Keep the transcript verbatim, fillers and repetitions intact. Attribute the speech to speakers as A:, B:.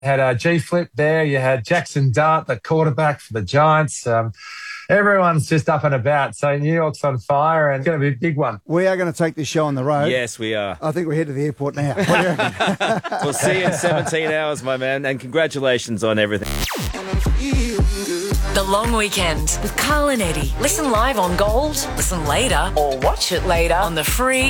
A: had uh, G Flip there. You had Jackson Dart, the quarterback for the Giants. Um, everyone's just up and about. So New York's on fire and it's going to be a big one.
B: We are going to take this show on the road.
C: Yes, we are.
B: I think we're headed to the airport now. What do you reckon?
C: We'll see you in seventeen hours, my man, and congratulations on everything.
D: The Long Weekend with Carl and Eddie. Listen live on Gold, listen later, or watch it later on the free